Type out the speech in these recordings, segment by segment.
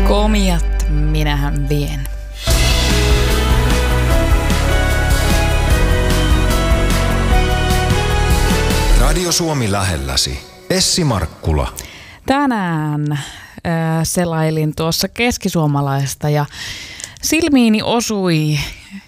Komiat minähän vien. Radio Suomi lähelläsi. Essi Markkula. Tänään selailin tuossa keskisuomalaista ja silmiini osui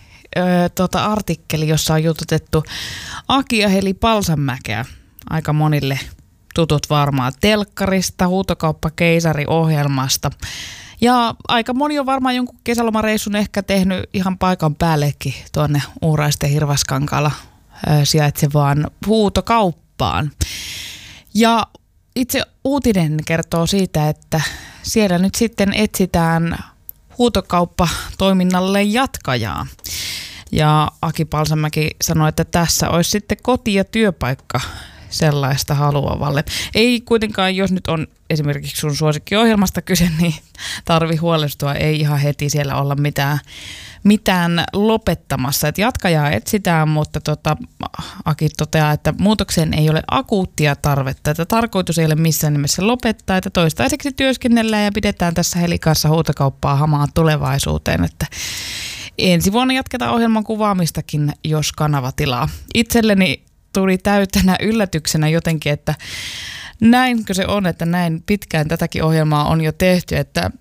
artikkeli, jossa on jututettu Aki ja Heli Palsamäkeä. Aika monille tutut varmaan telkkarista, Huutokauppa-keisari-ohjelmasta. Ja aika moni on varmaan jonkun kesälomareissun ehkä tehnyt ihan paikan päällekin tuonne Uuraisten Hirvaskankaalla sijaitsevaan huutokauppaan. Ja itse uutinen kertoo siitä, että siellä nyt sitten etsitään huutokauppatoiminnalle jatkajaa. Ja Aki Palsamäki sanoi, että tässä olisi sitten koti- ja työpaikka sellaista haluavalle. Ei kuitenkaan, jos nyt on esimerkiksi sun suosikkiohjelmasta kyse, niin tarvi huolestua. Ei ihan heti siellä olla mitään lopettamassa. Et jatkajaa etsitään, mutta Aki toteaa, että muutokseen ei ole akuuttia tarvetta. Että tarkoitus ei ole missään nimessä lopettaa, että toistaiseksi työskennellään ja pidetään tässä Helikassa huutokauppaa hamaa tulevaisuuteen. Että ensi vuonna jatketaan ohjelman kuvaamistakin, jos kanava tilaa. Itselleni tuli täytänä yllätyksenä jotenkin, että näinkö se on, että näin pitkään tätäkin ohjelmaa on jo tehty, että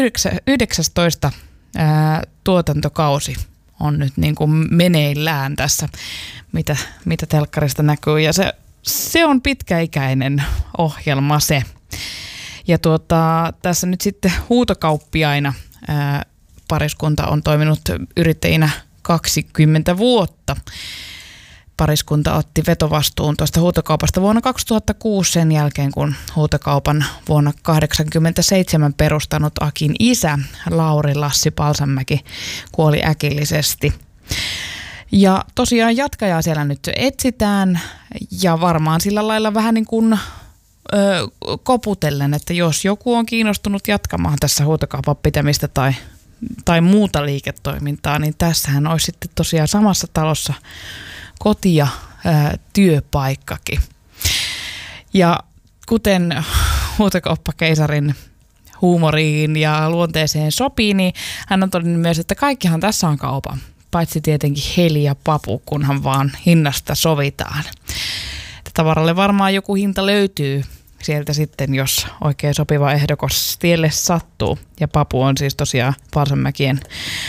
19 tuotantokausi on nyt niin kuin meneillään tässä, mitä telkkarista näkyy, ja se on pitkäikäinen ohjelma se. Ja tässä nyt sitten huutokauppiaina pariskunta on toiminut yrittäjinä 20 vuotta. Pariskunta otti vetovastuun tuosta huutokaupasta vuonna 2006 sen jälkeen, kun huutokaupan vuonna 1987 perustanut Akin isä Lauri Lassi Palsamäki kuoli äkillisesti. Ja tosiaan jatkajaa siellä nyt etsitään ja varmaan sillä lailla vähän niin kuin koputellen, että jos joku on kiinnostunut jatkamaan tässä huutokaupan pitämistä tai muuta liiketoimintaa, niin tässähän olisi sitten tosiaan samassa talossa koti- ja työpaikkakin. Ja kuten Huutokauppa-keisarin huumoriin ja luonteeseen sopii, niin hän on todennut myös, että kaikkihan tässä on kaupan. Paitsi tietenkin Heli ja Papu, kunhan vaan hinnasta sovitaan. Tavaralle varmaan joku hinta löytyy sieltä sitten, jos oikein sopiva ehdokas tielle sattuu. Ja Papu on siis tosiaan Palsamäkien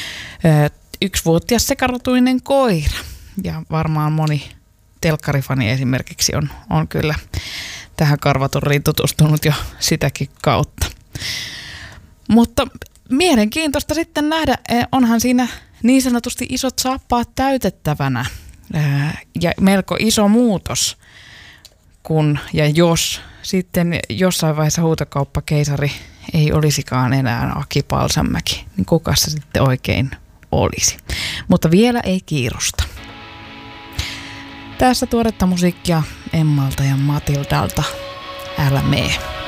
1-vuotias sekarotuinen koira. Ja varmaan moni telkkarifani esimerkiksi on kyllä tähän karvaturiin tutustunut jo sitäkin kautta. Mutta mielenkiintoista sitten nähdä, onhan siinä niin sanotusti isot saappaat täytettävänä ja melko iso muutos, kun ja jos sitten jossain vaiheessa huutokauppakeisari ei olisikaan enää Aki Palsamäki, niin kuka se sitten oikein olisi. Mutta vielä ei kiirusta. Tässä tuoretta musiikkia Emmalta ja Matildalta. Älä mee.